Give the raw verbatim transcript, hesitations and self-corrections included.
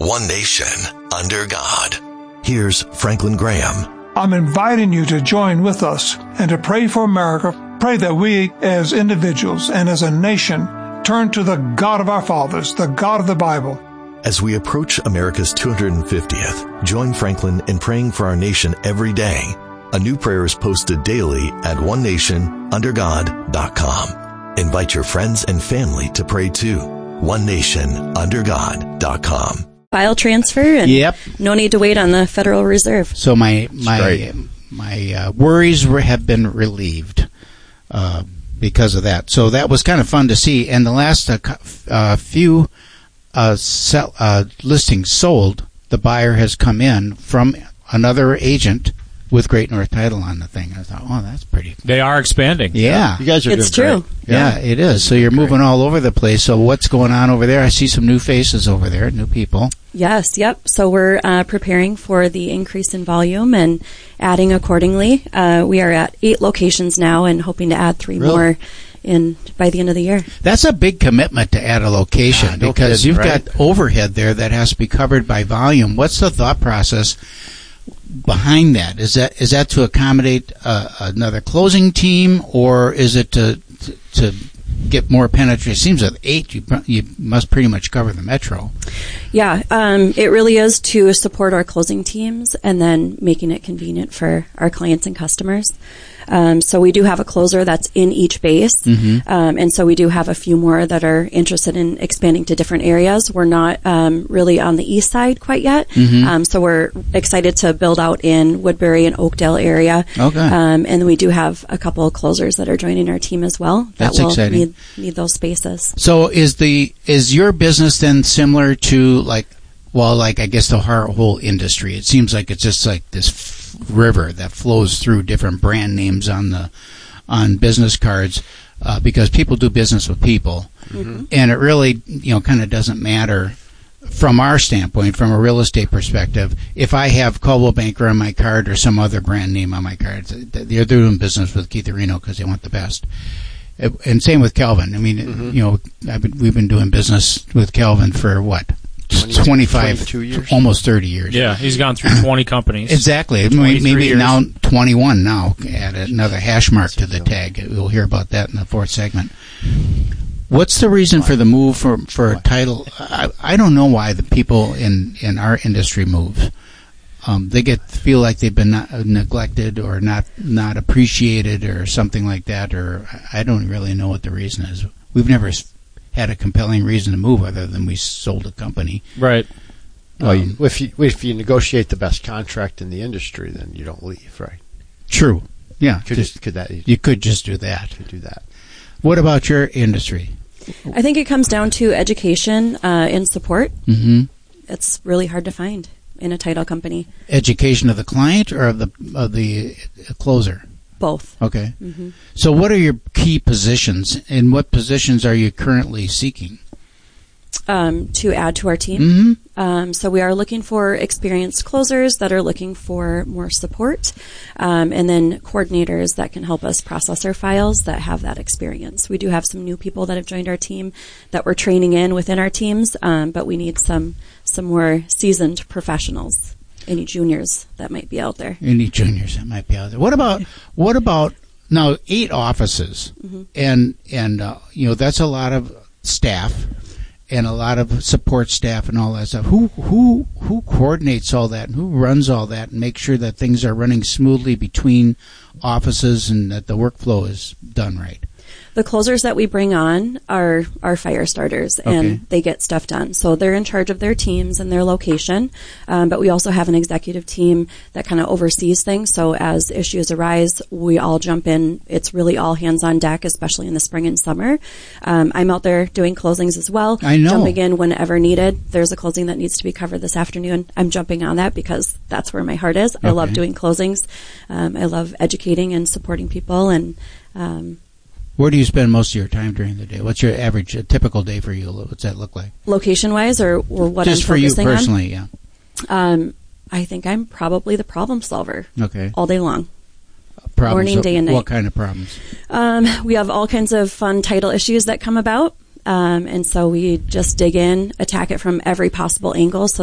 one nation, under God. Here's Franklin Graham. I'm inviting you to join with us and to pray for America. Pray that we as individuals and as a nation turn to the God of our fathers, the God of the Bible. As we approach America's two hundred fiftieth, join Franklin in praying for our nation every day. A new prayer is posted daily at one nation under god dot com. Invite your friends and family to pray too. one nation under god dot com. File transfer and yep. no need to wait on the Federal Reserve. So my my my uh, worries were, have been relieved uh, because of that. So that was kind of fun to see. And the last uh, uh, few uh, sell, uh, listings sold, the buyer has come in from another agent with Great North Title on the thing. I thought, oh, that's pretty. They are expanding. Yeah. You guys are it's doing true. great. Yeah. yeah, it is. So you're moving all over the place. So what's going on over there? I see some new faces over there, new people. Yes, yep. So we're uh, preparing for the increase in volume and adding accordingly. Uh, we are at eight locations now and hoping to add three really? more in by the end of the year. That's a big commitment to add a location God, no because kidding, you've right? got overhead there that has to be covered by volume. What's the thought process behind that? Is that is that to accommodate uh, another closing team, or is it to to, to get more penetration? It seems that eight, you you must pretty much cover the metro. Yeah, um, it really is to support our closing teams and then making it convenient for our clients and customers. Um, so we do have a closer that's in each base, mm-hmm. um, and so we do have a few more that are interested in expanding to different areas. We're not um, really on the east side quite yet, mm-hmm. um, so we're excited to build out in Woodbury and Oakdale area. Okay. Um, and we do have a couple of closers that are joining our team as well. That's that will exciting. Need, need those spaces. So is the is your business then similar to like, well, like I guess the whole industry? It seems like it's just like this f- river that flows through different brand names on the on business cards uh, because people do business with people, mm-hmm. and it really you know kind of doesn't matter from our standpoint, from a real estate perspective, if I have Coldwell Banker on my card or some other brand name on my card. They're doing business with Keith Areno because they want the best. And same with Kelvin. I mean, mm-hmm. you know, I've been, we've been doing business with Kelvin for what? twenty-five, twenty-two years? Almost thirty years. Yeah, he's gone through twenty companies. Exactly. Maybe years. Now twenty-one now. Add another hash mark to the tag. We'll hear about that in the fourth segment. What's the reason for the move for, for a title? I, I don't know why the people in, in our industry move. Um, they get feel like they've been not, uh, neglected or not not appreciated or something like that, or I don't really know what the reason is. We've never had a compelling reason to move other than we sold a company. Right. Well, Um, you, if you if you negotiate the best contract in the industry, then you don't leave, right? True. Yeah. Could just, could that you could just do that. could do that? What about your industry? I think it comes down to education uh, and support. Mm-hmm. It's really hard to find in a title company. Education of the client or of the of the closer? Both. Okay. Mm-hmm. So what are your key positions, and what positions are you currently seeking? Um, to add to our team. Mm-hmm. Um, so we are looking for experienced closers that are looking for more support, um, and then coordinators that can help us process our files that have that experience. We do have some new people that have joined our team that we're training in within our teams, um, but we need some some more seasoned professionals. Any juniors that might be out there. Any juniors that might be out there. What about what about now? Eight offices, mm-hmm. and and uh, you know that's a lot of staff. And a lot of support staff and all that stuff. Who who who coordinates all that and who runs all that and makes sure that things are running smoothly between offices and that the workflow is done right? The closers that we bring on are are fire starters, and Okay. they get stuff done. So they're in charge of their teams and their location, um, but we also have an executive team that kind of oversees things. So as issues arise, we all jump in. It's really all hands on deck, especially in the spring and summer. Um, I'm out there doing closings as well. I know. Jumping in whenever needed. There's a closing that needs to be covered this afternoon. I'm jumping on that because that's where my heart is. I love Okay. doing closings. Um, I love educating and supporting people, and um, Where do you spend most of your time during the day? What's your average, a typical day for you? What's that look like? location-wise, or, or what Just I'm for you focusing on? personally, yeah. Um, I think I'm probably the problem solver Okay. all day long. Problems, Morning, day, and night. What kind of problems? Um, we have all kinds of fun title issues that come about. Um, and so we just dig in, attack it from every possible angle so